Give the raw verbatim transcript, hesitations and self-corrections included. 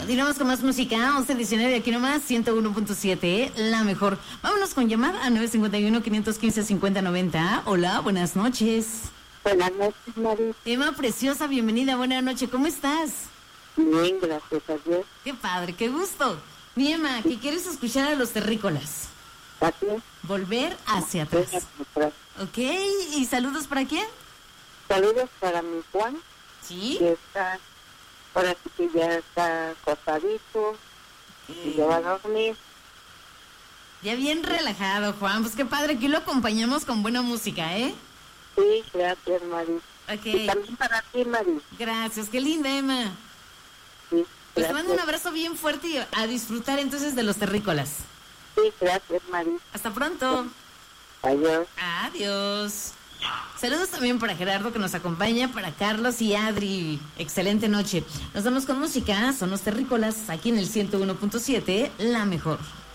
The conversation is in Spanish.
Continuamos con más música, once diecinueve, aquí nomás, ciento uno punto siete, la mejor. Vámonos con llamada a nueve cinco uno, cinco uno cinco, cinco cero nueve cero. Hola, buenas noches. Buenas noches, Mari. Emma preciosa, bienvenida, buena noche, ¿cómo estás? Bien, gracias a Dios. Qué padre, qué gusto. Mi Emma, ¿qué quieres escuchar a los terrícolas? Así es. Volver hacia atrás. atrás. Ok, ¿y saludos para quién? Saludos para mi Juan, Sí. que está, ahora sí que ya está acostadito y ya va a dormir. Ya bien relajado, Juan, pues qué padre, aquí lo acompañamos con buena música, ¿eh? Sí, gracias, Mari. Ok. Y también para ti, Mari. Gracias, qué linda, Emma. Sí, Pues te mando un gracias. abrazo bien fuerte y a disfrutar entonces de los terrícolas. Sí, gracias, Mari. Hasta pronto. Adiós. Adiós. Saludos también para Gerardo que nos acompaña, para Carlos y Adri. Excelente noche. Nos vamos con música, son los terrícolas, aquí en el ciento uno punto siete, la mejor.